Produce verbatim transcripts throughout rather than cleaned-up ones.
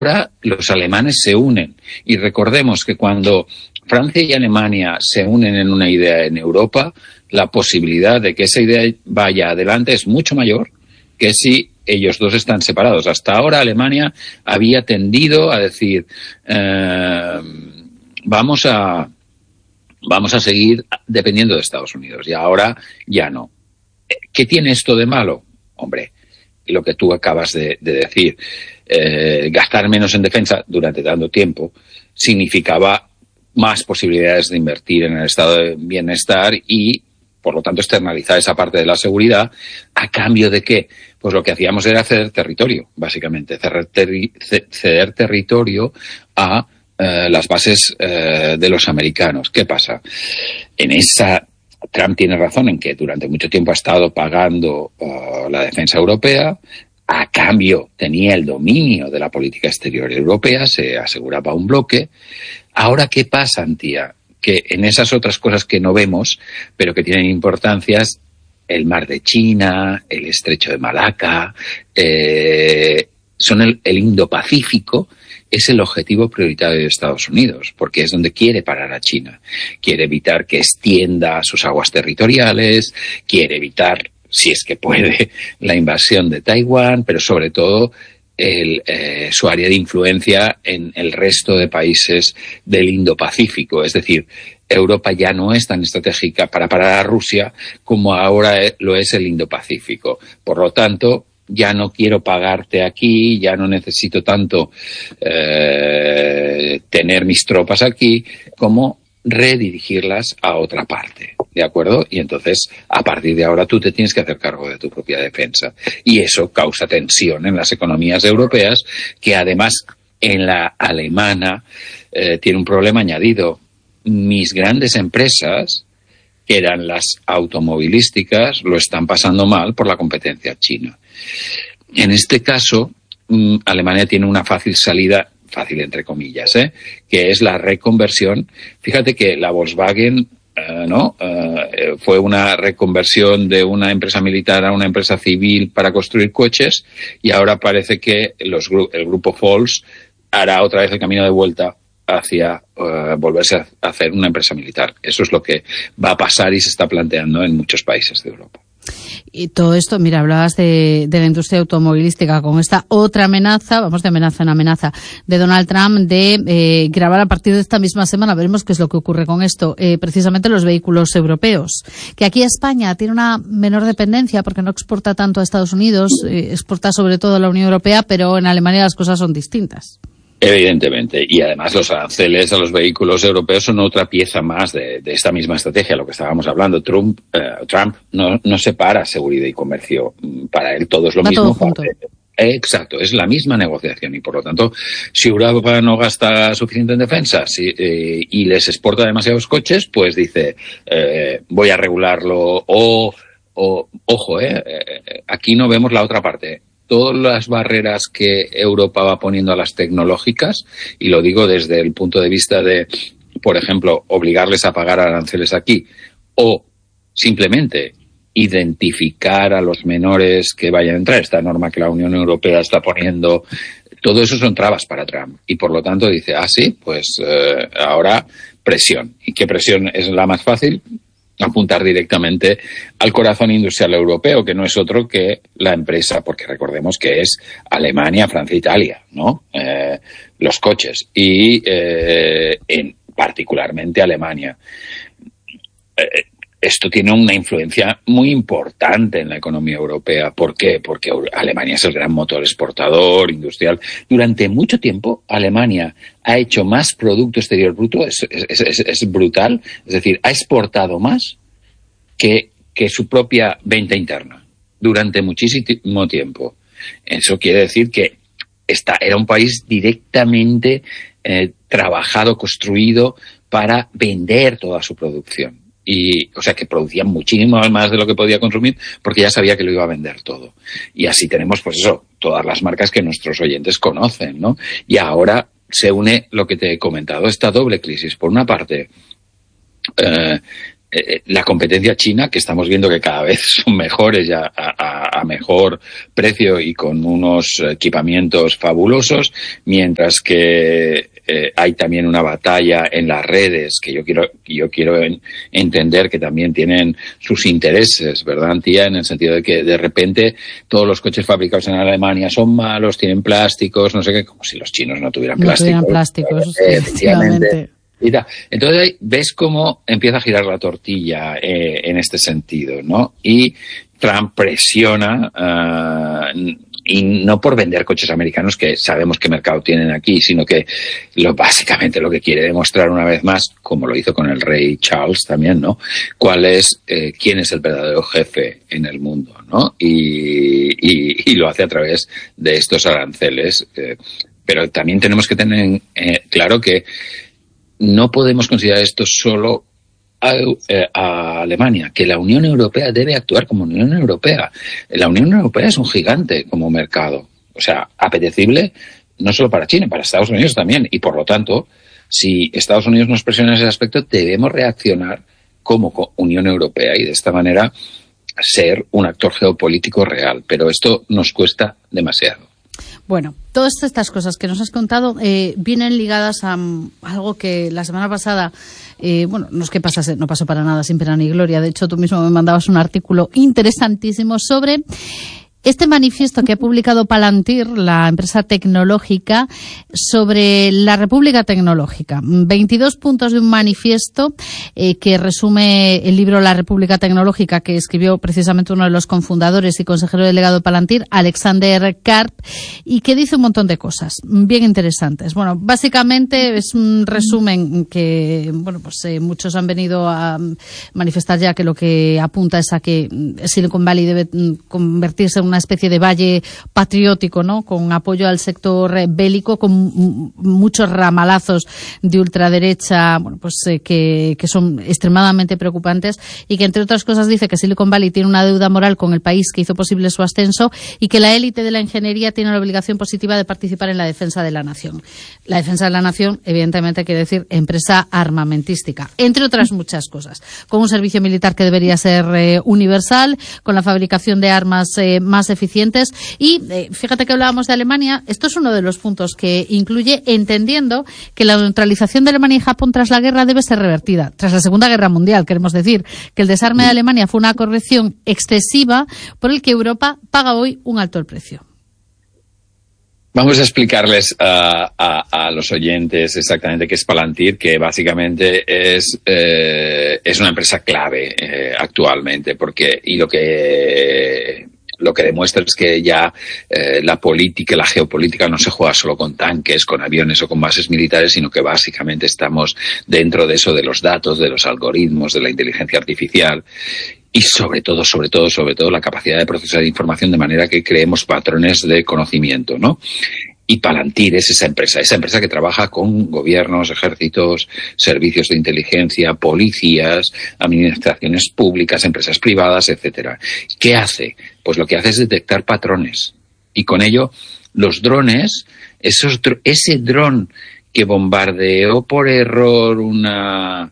ahora los alemanes se unen. Y recordemos que cuando Francia y Alemania se unen en una idea en Europa, la posibilidad de que esa idea vaya adelante es mucho mayor que si ellos dos están separados. Hasta ahora Alemania había tendido a decir, eh, vamos a, vamos a seguir dependiendo de Estados Unidos, y ahora ya no. ¿Qué tiene esto de malo? Hombre, y lo que tú acabas de, de decir, eh, gastar menos en defensa durante tanto tiempo significaba más posibilidades de invertir en el estado de bienestar y, por lo tanto, externalizar esa parte de la seguridad. ¿A cambio de qué? Pues lo que hacíamos era ceder territorio, básicamente, ceder, terri- ceder territorio a eh, las bases eh, de los americanos. ¿Qué pasa? En esa, Trump tiene razón en que durante mucho tiempo ha estado pagando uh, la defensa europea. A cambio tenía el dominio de la política exterior europea, se aseguraba un bloque. Ahora, ¿qué pasa, Antía? Que en esas otras cosas que no vemos, pero que tienen importancias, el mar de China, el estrecho de Malaca, eh, son el, el Indo-Pacífico, es el objetivo prioritario de Estados Unidos, porque es donde quiere parar a China. Quiere evitar que extienda sus aguas territoriales, quiere evitar, si es que puede, la invasión de Taiwán, pero sobre todo el, eh, su área de influencia en el resto de países del Indo-Pacífico. Es decir, Europa ya no es tan estratégica para parar a Rusia como ahora lo es el Indo-Pacífico. Por lo tanto, ya no quiero pagarte aquí, ya no necesito tanto eh, tener mis tropas aquí, como redirigirlas a otra parte, ¿de acuerdo? Y entonces, a partir de ahora, tú te tienes que hacer cargo de tu propia defensa. Y eso causa tensión en las economías europeas, que además en la alemana eh, tiene un problema añadido. Mis grandes empresas, que eran las automovilísticas, lo están pasando mal por la competencia china. En este caso, mmm, Alemania tiene una fácil salida, fácil entre comillas, ¿eh? que es la reconversión. Fíjate que la Volkswagen uh, ¿no? uh, fue una reconversión de una empresa militar a una empresa civil para construir coches, y ahora parece que los, el grupo Volks hará otra vez el camino de vuelta hacia uh, volverse a hacer una empresa militar. Eso es lo que va a pasar y se está planteando en muchos países de Europa. Y todo esto, mira, hablabas de, de la industria automovilística con esta otra amenaza, vamos de amenaza en amenaza, de Donald Trump de eh, grabar a partir de esta misma semana, veremos qué es lo que ocurre con esto, eh, precisamente los vehículos europeos, que aquí España tiene una menor dependencia porque no exporta tanto a Estados Unidos, eh, exporta sobre todo a la Unión Europea, pero en Alemania las cosas son distintas. Evidentemente, y además los aranceles a los vehículos europeos son otra pieza más de, de esta misma estrategia, lo que estábamos hablando. Trump, eh, Trump no, no separa seguridad y comercio, para él todo es lo Va mismo. Todo junto. Exacto, es la misma negociación, y por lo tanto, si Europa no gasta suficiente en defensa si, eh, y les exporta demasiados coches, pues dice, eh, voy a regularlo, o, o ojo, eh, eh, aquí no vemos la otra parte. Todas las barreras que Europa va poniendo a las tecnológicas, y lo digo desde el punto de vista de, por ejemplo, obligarles a pagar aranceles aquí, o simplemente identificar a los menores que vayan a entrar, esta norma que la Unión Europea está poniendo, todo eso son trabas para Trump. Y por lo tanto dice, ah, sí, pues eh, ahora presión. ¿Y qué presión es la más fácil? Apuntar directamente al corazón industrial europeo, que no es otro que la empresa, porque recordemos que es Alemania, Francia, Italia, ¿no? Eh, los coches, y eh, en particularmente Alemania. Eh, esto tiene una influencia muy importante en la economía europea. ¿Por qué? Porque Alemania es el gran motor exportador, industrial. Durante mucho tiempo, Alemania ha hecho más Producto Exterior Bruto, es, es, es, es brutal, es decir, ha exportado más que, que su propia venta interna durante muchísimo tiempo. Eso quiere decir que esta era un país directamente eh, trabajado, construido para vender toda su producción. Y, o sea, que producía muchísimo más de lo que podía consumir, porque ya sabía que lo iba a vender todo. Y así tenemos, pues eso, todas las marcas que nuestros oyentes conocen, ¿no? Y ahora se une lo que te he comentado, esta doble crisis. Por una parte, eh, eh, la competencia china, que estamos viendo que cada vez son mejores ya a, a, a mejor precio y con unos equipamientos fabulosos, mientras que eh, hay también una batalla en las redes que yo quiero yo quiero en, entender que también tienen sus intereses, ¿verdad, Antía? En el sentido de que de repente todos los coches fabricados en Alemania son malos, tienen plásticos, no sé qué, como si los chinos no tuvieran no plásticos. Tuvieran plásticos, eh, efectivamente. Entonces ves cómo empieza a girar la tortilla eh, en este sentido, ¿no? Y Trump presiona, uh, y no por vender coches americanos, que sabemos qué mercado tienen aquí, sino que lo, básicamente lo que quiere demostrar una vez más, como lo hizo con el rey Charles también, ¿no? Cuál es, eh, quién es el verdadero jefe en el mundo, ¿no? Y, y, y lo hace a través de estos aranceles. Eh, pero también tenemos que tener eh, claro que no podemos considerar esto solo a, eh, a Alemania, que la Unión Europea debe actuar como Unión Europea. La Unión Europea es un gigante como mercado, o sea, apetecible no solo para China, para Estados Unidos también, y por lo tanto, si Estados Unidos nos presiona en ese aspecto, debemos reaccionar como Unión Europea y de esta manera ser un actor geopolítico real, pero esto nos cuesta demasiado. Bueno, todas estas cosas que nos has contado eh, vienen ligadas a um, algo que la semana pasada, eh, bueno, no es que pasase, no pasó para nada sin pena ni gloria. De hecho, tú mismo me mandabas un artículo interesantísimo sobre este manifiesto que ha publicado Palantir, la empresa tecnológica, sobre la República Tecnológica. veintidós puntos de un manifiesto eh, que resume el libro La República Tecnológica, que escribió precisamente uno de los cofundadores y consejero delegado de Palantir, Alexander Karp, y que dice un montón de cosas bien interesantes. Bueno, básicamente es un resumen que, bueno, pues eh, muchos han venido a manifestar ya que lo que apunta es a que Silicon Valley debe convertirse en una especie de valle patriótico, ¿no? Con apoyo al sector bélico, con muchos ramalazos de ultraderecha, bueno, pues eh, que, que son extremadamente preocupantes, y que, entre otras cosas, dice que Silicon Valley tiene una deuda moral con el país que hizo posible su ascenso y que la élite de la ingeniería tiene la obligación positiva de participar en la defensa de la nación. La defensa de la nación, evidentemente, quiere decir empresa armamentística, entre otras muchas cosas, con un servicio militar que debería ser eh, universal, con la fabricación de armas eh, más eficientes. Y eh, fíjate que hablábamos de Alemania, esto es uno de los puntos que incluye, entendiendo que la neutralización de Alemania y Japón tras la guerra debe ser revertida, tras la Segunda Guerra Mundial. Queremos decir que el desarme de Alemania fue una corrección excesiva por el que Europa paga hoy un alto el precio. Vamos a explicarles a, a, a los oyentes exactamente qué es Palantir, que básicamente es eh, es una empresa clave eh, actualmente, porque y lo que lo que demuestra es que ya eh, la política, la geopolítica no se juega solo con tanques, con aviones o con bases militares, sino que básicamente estamos dentro de eso, de los datos, de los algoritmos, de la inteligencia artificial. Y sobre todo, sobre todo, sobre todo la capacidad de procesar información de manera que creemos patrones de conocimiento, ¿no? Y Palantir es esa empresa, esa empresa que trabaja con gobiernos, ejércitos, servicios de inteligencia, policías, administraciones públicas, empresas privadas, etcétera. ¿Qué hace? Pues lo que hace es detectar patrones. Y con ello, los drones, esos, ese dron que bombardeó por error una...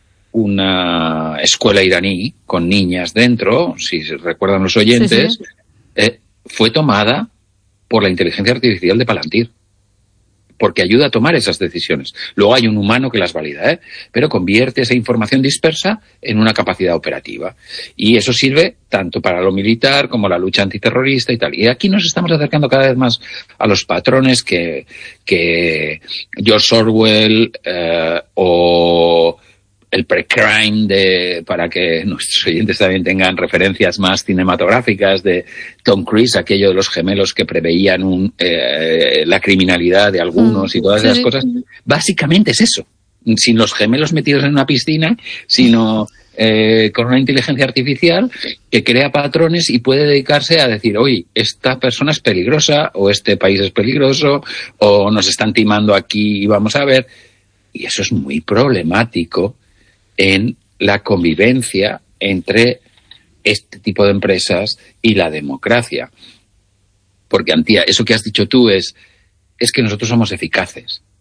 una escuela iraní con niñas dentro, si recuerdan los oyentes, sí, sí. Eh, fue tomada por la inteligencia artificial de Palantir, porque ayuda a tomar esas decisiones. Luego hay un humano que las valida, ¿eh? Pero convierte esa información dispersa en una capacidad operativa. Y eso sirve tanto para lo militar como la lucha antiterrorista y tal. Y aquí nos estamos acercando cada vez más a los patrones que, que George Orwell eh, o el pre-crime, de, para que nuestros oyentes también tengan referencias más cinematográficas, de Tom Cruise, aquello de los gemelos que preveían un, eh, la criminalidad de algunos y todas sí, esas sí. cosas. Básicamente es eso. Sin los gemelos metidos en una piscina, sino eh, con una inteligencia artificial que crea patrones y puede dedicarse a decir, oye, esta persona es peligrosa, o este país es peligroso, o nos están timando aquí y vamos a ver. Y eso es muy problemático en la convivencia entre este tipo de empresas y la democracia. Porque, Antía, eso que has dicho tú es, es que nosotros somos eficaces.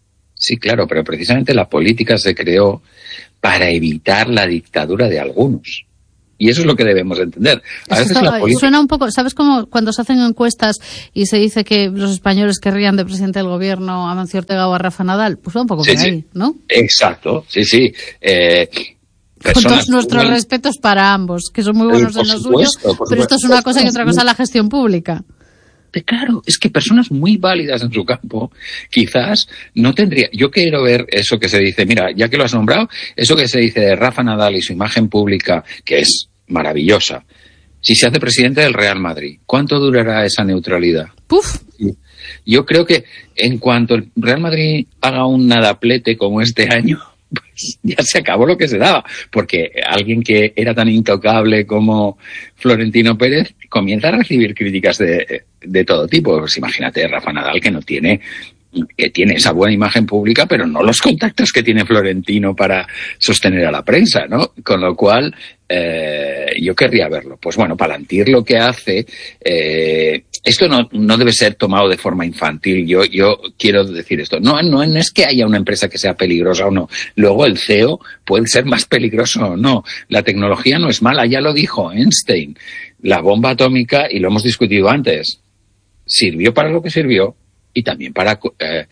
Sí, claro, pero precisamente la política se creó para evitar la dictadura de algunos. Y eso es lo que debemos entender. A veces Esto, la política... Suena un poco, ¿sabes cómo cuando se hacen encuestas y se dice que los españoles querrían de presidente del gobierno a Amancio Ortega o a Rafa Nadal? Pues va un poco sí, por sí. ahí, ¿no? Exacto, sí, sí. Eh, Con todos nuestros muy... respetos para ambos, que son muy buenos eh, en lo suyo, pero esto es una cosa y otra cosa la gestión pública. Claro, es que personas muy válidas en su campo, quizás no tendría... Yo quiero ver eso que se dice, mira, ya que lo has nombrado, eso que se dice de Rafa Nadal y su imagen pública, que es maravillosa. Si se hace presidente del Real Madrid, ¿cuánto durará esa neutralidad? ¡Puf! Yo creo que en cuanto el Real Madrid haga un nadaplete como este año, pues ya se acabó lo que se daba, porque alguien que era tan intocable como Florentino Pérez comienza a recibir críticas de, de todo tipo. Pues imagínate Rafa Nadal, que no tiene, que tiene esa buena imagen pública, pero no los contactos que tiene Florentino para sostener a la prensa, ¿no? Con lo cual, eh, yo querría verlo. Pues bueno, Palantir lo que hace... Eh, Esto no, no debe ser tomado de forma infantil. Yo, yo quiero decir esto. No, no, no es que haya una empresa que sea peligrosa o no. Luego el C E O puede ser más peligroso o no. La tecnología no es mala, ya lo dijo Einstein. La bomba atómica, y lo hemos discutido antes, sirvió para lo que sirvió y también para eh,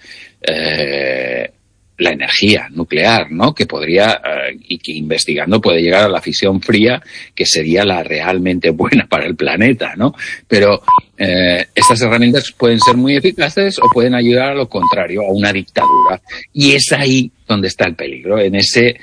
eh, la energía nuclear, ¿no? Que podría, eh, y que investigando puede llegar a la fisión fría, que sería la realmente buena para el planeta, ¿no? Pero eh, estas herramientas pueden ser muy eficaces o pueden ayudar a lo contrario, a una dictadura. Y es ahí donde está el peligro, en ese...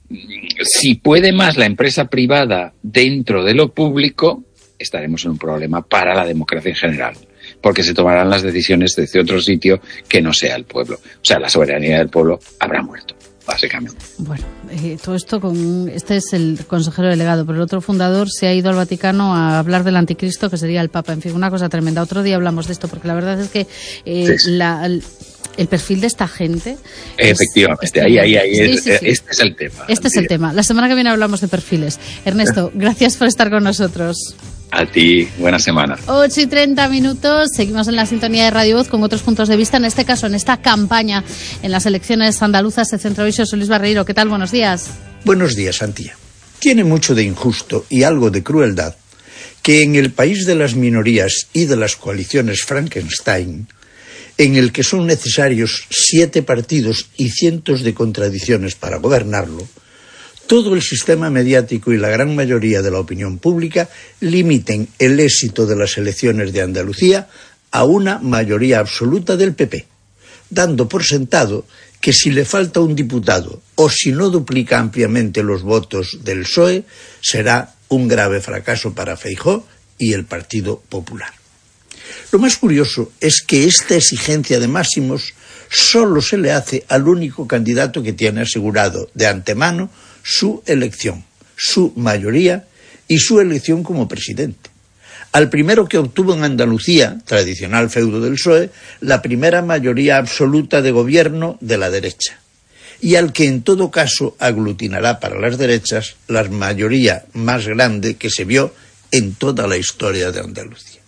Si puede más la empresa privada dentro de lo público, estaremos en un problema para la democracia en general, porque se tomarán las decisiones desde otro sitio que no sea el pueblo. O sea, la soberanía del pueblo habrá muerto, básicamente. Bueno, eh, todo esto con... Este es el consejero delegado, pero el otro fundador se ha ido al Vaticano a hablar del anticristo, que sería el Papa. En fin, una cosa tremenda. Otro día hablamos de esto, porque la verdad es que eh, sí. la... El, el perfil de esta gente... Efectivamente, es, ahí, ahí, ahí. Sí, es, sí, sí. Este es el tema. Este es el tema. La semana que viene hablamos de perfiles. Ernesto, gracias por estar con nosotros. A ti, buena semana. ocho y treinta minutos, seguimos en la sintonía de Radio Voz con otros puntos de vista, en este caso, en esta campaña en las elecciones andaluzas de Centroviso. Soy Luis Barreiro, ¿qué tal? Buenos días. Buenos días, Antía. Tiene mucho de injusto y algo de crueldad que en el país de las minorías y de las coaliciones Frankenstein, en el que son necesarios siete partidos y cientos de contradicciones para gobernarlo, todo el sistema mediático y la gran mayoría de la opinión pública limiten el éxito de las elecciones de Andalucía a una mayoría absoluta del P P, dando por sentado que si le falta un diputado o si no duplica ampliamente los votos del P S O E, será un grave fracaso para Feijóo y el Partido Popular. Lo más curioso es que esta exigencia de máximos solo se le hace al único candidato que tiene asegurado de antemano su elección, su mayoría y su elección como presidente. Al primero que obtuvo en Andalucía, tradicional feudo del P S O E, la primera mayoría absoluta de gobierno de la derecha, y al que en todo caso aglutinará para las derechas la mayoría más grande que se vio en toda la historia de Andalucía.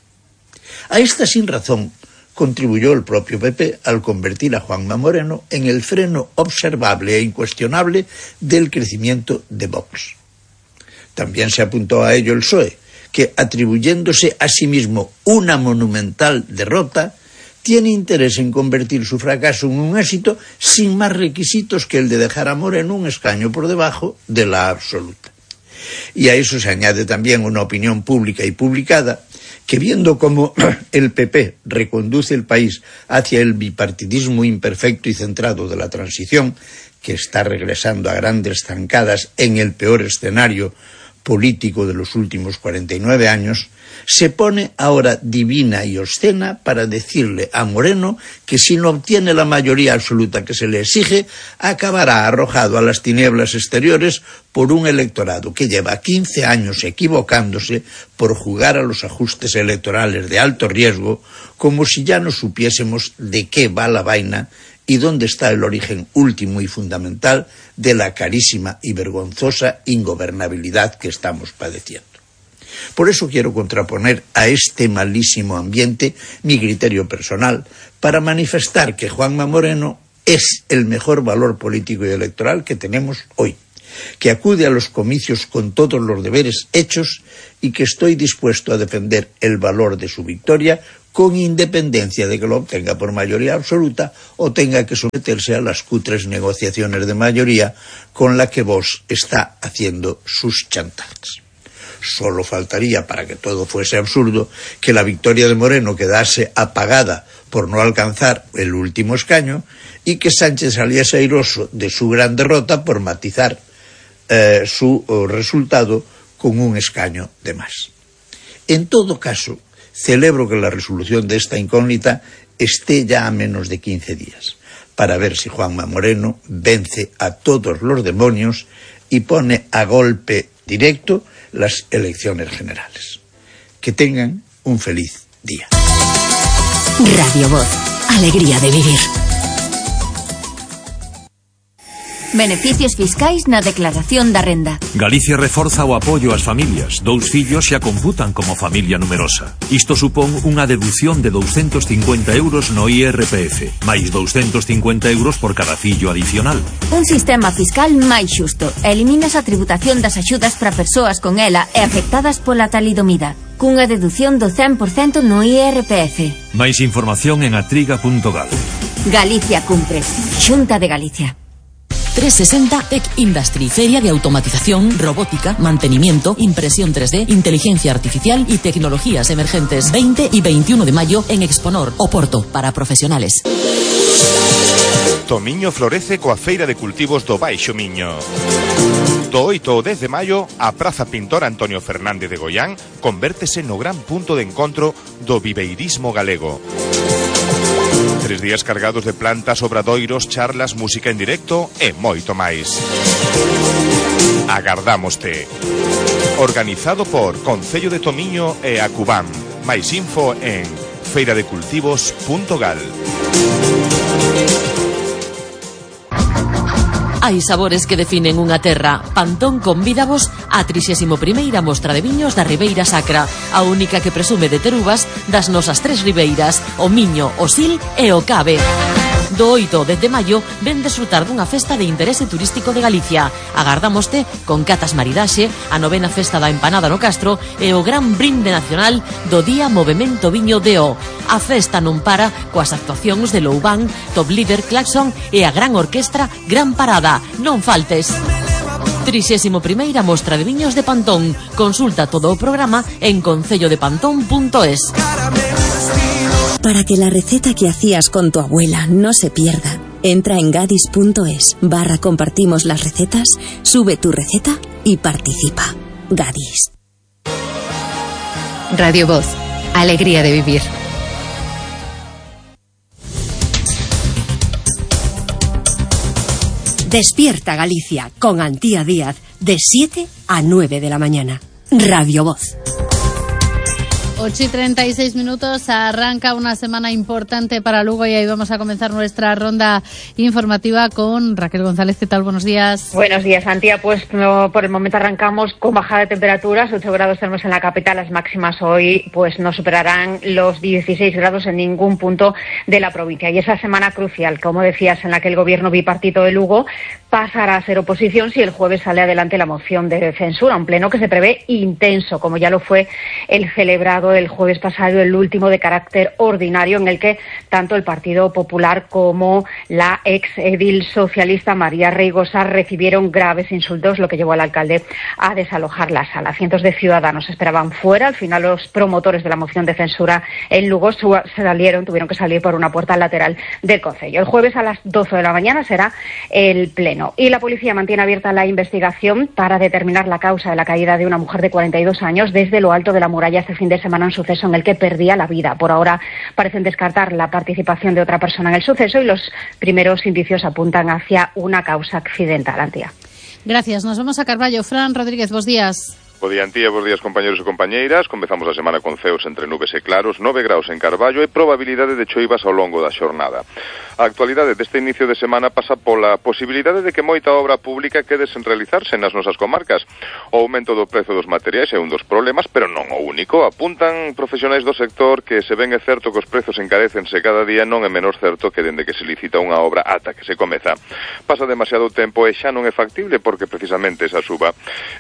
A esta sinrazón contribuyó el propio P P al convertir a Juanma Moreno en el freno observable e incuestionable del crecimiento de Vox. También se apuntó a ello el P S O E, que, atribuyéndose a sí mismo una monumental derrota, tiene interés en convertir su fracaso en un éxito sin más requisitos que el de dejar a Moreno un escaño por debajo de la absoluta. Y a eso se añade también una opinión pública y publicada que, viendo cómo el P P reconduce el país hacia el bipartidismo imperfecto y centrado de la transición, que está regresando a grandes zancadas en el peor escenario político de los últimos cuarenta y nueve años, se pone ahora divina y obscena para decirle a Moreno que si no obtiene la mayoría absoluta que se le exige, acabará arrojado a las tinieblas exteriores por un electorado que lleva quince años equivocándose por jugar a los ajustes electorales de alto riesgo, como si ya no supiésemos de qué va la vaina y dónde está el origen último y fundamental de la carísima y vergonzosa ingobernabilidad que estamos padeciendo. Por eso quiero contraponer a este malísimo ambiente mi criterio personal, para manifestar que Juanma Moreno es el mejor valor político y electoral que tenemos hoy, que acude a los comicios con todos los deberes hechos y que estoy dispuesto a defender el valor de su victoria con independencia de que lo obtenga por mayoría absoluta o tenga que someterse a las cutres negociaciones de mayoría con la que Vox está haciendo sus chantajes. Solo faltaría, para que todo fuese absurdo, que la victoria de Moreno quedase apagada por no alcanzar el último escaño y que Sánchez saliese airoso de su gran derrota por matizar eh, su oh, resultado con un escaño de más. En todo caso, celebro que la resolución de esta incógnita esté ya a menos de quince días, para ver si Juanma Moreno vence a todos los demonios y pone a golpe directo las elecciones generales. Que tengan un feliz día. Radio Voz, alegría de vivir. Beneficios fiscais na declaración da renda. Galicia reforza o apoio ás familias. Dous fillos xa computan como familia numerosa. Isto supón unha deducción de douscentos cincuenta euros no I R P F, máis douscentos cincuenta euros por cada fillo adicional. Un sistema fiscal máis xusto. Eliminas a tributación das axudas para persoas con ela e afectadas pola talidomida, cunha deducción do cen por cento no I R P F. Máis información en atriga punto gal. Galicia cumpre. Xunta de Galicia. trescientos sesenta Tech Industry, feria de automatización, robótica, mantenimiento, impresión tres D, inteligencia artificial y tecnologías emergentes. veinte y veintiuno de mayo en Exponor, Oporto, para profesionales. Tomiño florece coa Feira de Cultivos do Baixo Miño. Do oito ao dez de maio, a Praza Pintor Antonio Fernández de Goián convértese no gran punto de encontro do viveirismo galego. Tres días cargados de plantas, obradoiros, charlas, música en directo e moito máis. Agardámoste. Organizado por Concello de Tomiño e Acubam. Máis info en feira de cultivos punto gal. Hai sabores que definen unha terra. Pantón convídavos á trixésima primeira mostra de viños da Ribeira Sacra, a única que presume de ter uvas das nosas tres ribeiras, o Miño, o Sil e o Cave. Do oito ao dez de maio ven desfrutar dunha festa de interese turístico de Galicia. Agardámoste con catas maridaxe, a novena festa da empanada no Castro e o gran brinde nacional do Día Movemento Viño de O. A festa non para coas actuacións de Loubán, Top Líder, Claxon e a gran orquestra Gran Parada. Non faltes. trixésima primeira mostra de viños de Pantón. Consulta todo o programa en concello de pantón punto es. Para que la receta que hacías con tu abuela no se pierda, entra en gadis punto es barra compartimos las recetas, sube tu receta y participa. Gadis. Radio Voz, alegría de vivir. Despierta Galicia con Antía Díaz de siete a nueve de la mañana. Radio Voz. ocho y treinta y seis minutos, arranca una semana importante para Lugo y ahí vamos a comenzar nuestra ronda informativa con Raquel González. ¿Qué tal? Buenos días. Buenos días, Antía. Pues no, por el momento arrancamos con bajada de temperaturas, ocho grados tenemos en la capital, las máximas hoy pues no superarán los dieciséis grados en ningún punto de la provincia. Y esa semana crucial, como decías, en la que el gobierno bipartito de Lugo pasará a ser oposición si el jueves sale adelante la moción de censura, un pleno que se prevé intenso, como ya lo fue el celebrado el jueves pasado, el último de carácter ordinario, en el que tanto el Partido Popular como la ex edil socialista María Reigosa recibieron graves insultos, lo que llevó al alcalde a desalojar la sala. Cientos de ciudadanos esperaban fuera. Al final los promotores de la moción de censura en Lugo salieron, tuvieron que salir por una puerta lateral del concello. El jueves a las doce de la mañana será el pleno y la policía mantiene abierta la investigación para determinar la causa de la caída de una mujer de cuarenta y dos años desde lo alto de la muralla este fin de semana, un suceso en el que perdía la vida. Por ahora parecen descartar la participación de otra persona en el suceso y los primeros indicios apuntan hacia una causa accidental. Antía. Gracias. Nos vamos a Carballo. Fran Rodríguez, buenos días. Bo día, Antía, bos días, compañeros e compañeiras. Comezamos a semana con ceos entre nubes e claros, nove graus en Carballo e probabilidade de choivas ao longo da xornada. A actualidade deste inicio de semana pasa pola posibilidade de que moita obra pública quede sen realizarse nas nosas comarcas. O aumento do prezo dos materiais é un dos problemas, pero non o único. Apuntan profesionais do sector que, se ben é certo que os prezos encarécense cada día, non é menos certo que dende que se licita unha obra ata que se comeza pasa demasiado tempo e xa non é factible, porque precisamente esa suba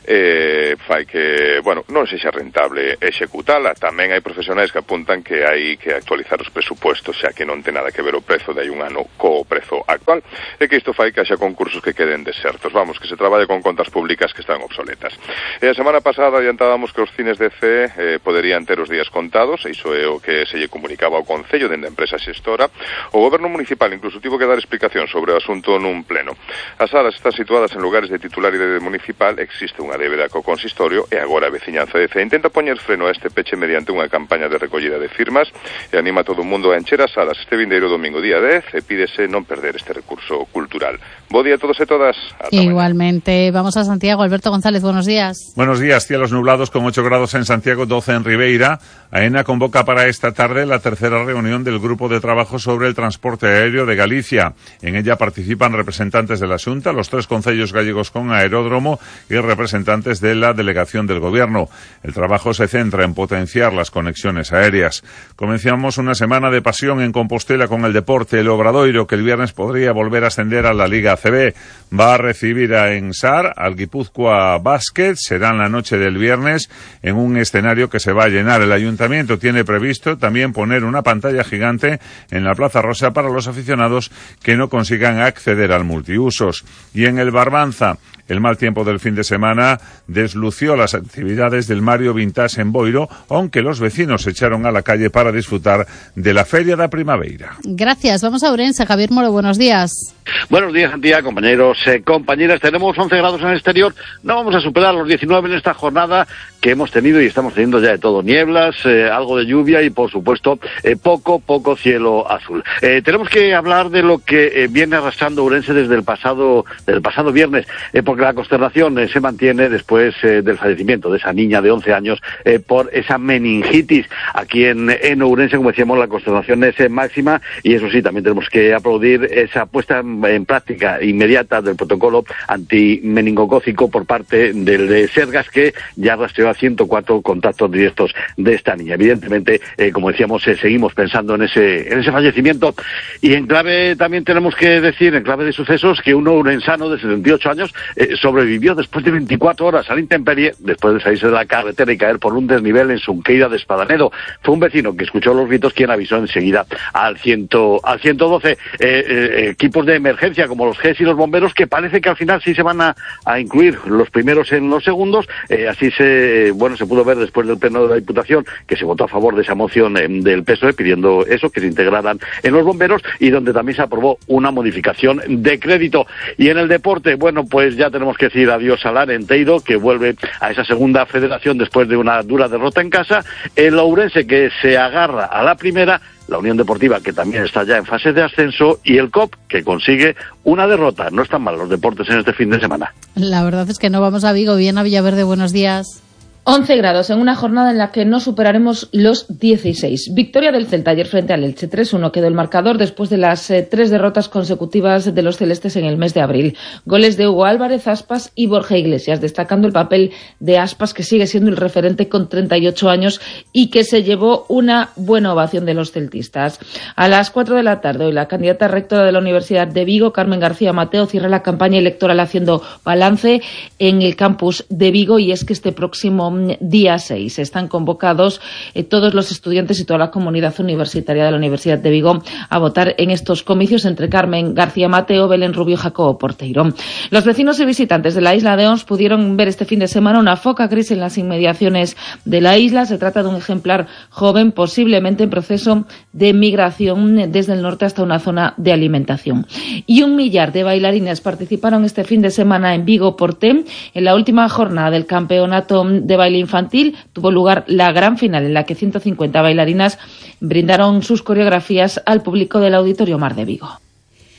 eh, fai que, bueno, non sexa rentable executala. Tamén hai profesionais que apuntan que hai que actualizar os presupuestos, xa que non ten nada que ver o prezo de hai un ano co prezo actual, e que isto fai que haxa concursos que queden desertos, vamos, que se traballe con contas públicas que están obsoletas. E a semana pasada adiantábamos que os cines de C eh, poderían ter os días contados, e iso é o que se lle comunicaba ao Concello dende a empresa xestora. O Goberno Municipal incluso tivo que dar explicación sobre o asunto nun pleno. As salas están situadas en lugares de titularidade municipal, existe unha débeda co consistorio, e agora a veciñanza de C intenta poñer freno a este peche mediante unha campaña de recollida de firmas e anima a todo o mundo a encher as salas este vindeiro domingo día dez e pídese non perder este recurso cultural. Bo día a todos e todas. Hasta Igualmente, mañana. Vamos a Santiago. Alberto González, buenos días. Buenos días, cielos nublados con ocho grados en Santiago, doce en Ribeira. AENA convoca para esta tarde la tercera reunión del Grupo de Trabajo sobre el Transporte Aéreo de Galicia. En ella participan representantes de la Xunta, los tres concellos gallegos con aeródromo y representantes de la delegación del Gobierno. El trabajo se centra en potenciar las conexiones aéreas. Comenzamos una semana de pasión en Compostela con el deporte. El Obradoiro, que el viernes podría volver a ascender a la Liga A C B, va a recibir a Ensar, al Guipúzcoa Basket. Será en la noche del viernes en un escenario que se va a llenar. El Ayuntamiento tiene previsto también poner una pantalla gigante en la Plaza Rosa para los aficionados que no consigan acceder al multiusos. Y en el Barbanza, el mal tiempo del fin de semana deslució las actividades del Mario Vintage en Boiro, aunque los vecinos se echaron a la calle para disfrutar de la Feria da Primavera. Gracias. Vamos a Ourense. Javier Moro, buenos días. Buenos días, Santiago, compañeros, eh, compañeras. Tenemos once grados en el exterior. No vamos a superar los diecinueve en esta jornada que hemos tenido y estamos teniendo ya de todo. Nieblas, eh, algo de lluvia y, por supuesto, eh, poco, poco cielo azul. Eh, tenemos que hablar de lo que eh, viene arrastrando Ourense desde el pasado, del pasado viernes, eh, porque la consternación eh, se mantiene después eh, del fallecimiento de esa niña de once años eh, por esa meningitis. Aquí en, en Ourense, como decíamos, la consternación es eh, máxima, y eso sí, también tenemos que aplaudir esa puesta en, en práctica inmediata del protocolo antimeningocócico por parte del de Sergas, que ya rastreó a ciento cuatro contactos directos de esta niña. Evidentemente, eh, como decíamos, eh, seguimos pensando en ese, en ese fallecimiento, y en clave también tenemos que decir, en clave de sucesos, que un ourensano de setenta y ocho años eh, sobrevivió después de veinticuatro horas a la intemperie, después de salirse de la carretera y caer por un desnivel en Sunqueira de Espadanedo. Fue un vecino que escuchó los gritos quien avisó enseguida al, ciento, al ciento doce. Eh, eh, equipos de emergencia como los G E S y los bomberos, que parece que al final sí se van a, a incluir los primeros en los segundos. Eh, así se, bueno, se pudo ver después del pleno de la Diputación que se votó a favor de esa moción eh, del P S O E pidiendo eso, que se integraran en los bomberos, y donde también se aprobó una modificación de crédito. Y en el deporte, bueno, pues ya tenemos que decir adiós al Arenteiro, que vuelve a esa segunda federación después de una dura derrota en casa. El Ourense, que se agarra a la primera, la Unión Deportiva, que también está ya en fase de ascenso, y el C O P, que consigue una derrota. No están mal los deportes en este fin de semana. La verdad es que no. Vamos a Vigo. Bien, a Villaverde, buenos días. once grados en una jornada en la que no superaremos los dieciséis. Victoria del Celta ayer frente al Elche. tres uno quedó el marcador después de las eh, tres derrotas consecutivas de los celestes en el mes de abril. Goles de Hugo Álvarez, Aspas y Borja Iglesias, destacando el papel de Aspas, que sigue siendo el referente con treinta y ocho años y que se llevó una buena ovación de los celtistas. A las cuatro de la tarde, hoy, la candidata rectora de la Universidad de Vigo, Carmen García Mateo, cierra la campaña electoral haciendo balance en el campus de Vigo, y es que este próximo día seis están convocados eh, todos los estudiantes y toda la comunidad universitaria de la Universidad de Vigo a votar en estos comicios entre Carmen García Mateo, Belén Rubio, Jacobo Porteiro. Los vecinos y visitantes de la isla de Ons pudieron ver este fin de semana una foca gris en las inmediaciones de la isla. Se trata de un ejemplar joven, posiblemente en proceso de migración desde el norte hasta una zona de alimentación. Y un millar de bailarines participaron este fin de semana en Vigo Porté. En la última jornada del campeonato de baile infantil tuvo lugar la gran final, en la que ciento cincuenta bailarinas brindaron sus coreografías al público del Auditorio Mar de Vigo.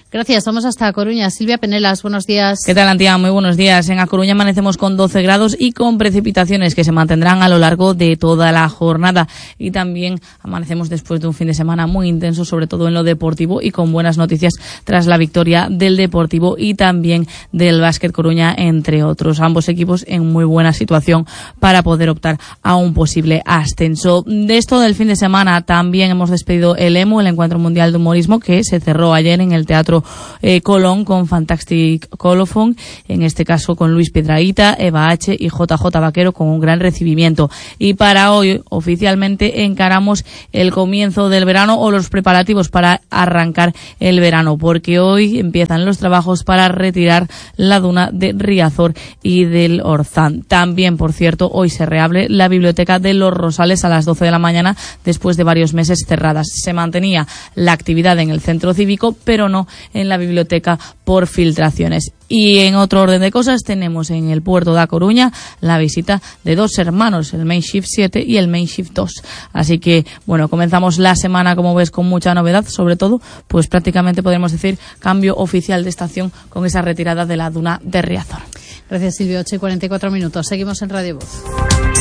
Gracias, vamos hasta Coruña. Silvia Penelas, buenos días. ¿Qué tal, Antía? Muy buenos días. En A Coruña amanecemos con doce grados y con precipitaciones que se mantendrán a lo largo de toda la jornada. Y también amanecemos después de un fin de semana muy intenso, sobre todo en lo deportivo, y con buenas noticias tras la victoria del Deportivo y también del Básquet Coruña, entre otros. Ambos equipos en muy buena situación para poder optar a un posible ascenso. De esto del fin de semana también hemos despedido el EMU, el Encuentro Mundial de Humorismo, que se cerró ayer en el Teatro Eh, Colón con Fantastic Colophon, en este caso con Luis Piedrahita, Eva H y J J Vaquero, con un gran recibimiento. Y para hoy oficialmente encaramos el comienzo del verano, o los preparativos para arrancar el verano, porque hoy empiezan los trabajos para retirar la duna de Riazor y del Orzán. También, por cierto, hoy se reabre la biblioteca de Los Rosales a las doce de la mañana, después de varios meses cerradas. Se mantenía la actividad en el centro cívico, pero no en la biblioteca por filtraciones. Y en otro orden de cosas, tenemos en el puerto de A Coruña la visita de dos hermanos, el Main Shift siete y el Main Shift dos. Así que, bueno, comenzamos la semana, como ves, con mucha novedad, sobre todo, pues prácticamente podemos decir cambio oficial de estación con esa retirada de la duna de Riazor. Gracias, Silvio. ocho y cuarenta y cuatro minutos. Seguimos en Radio Voz.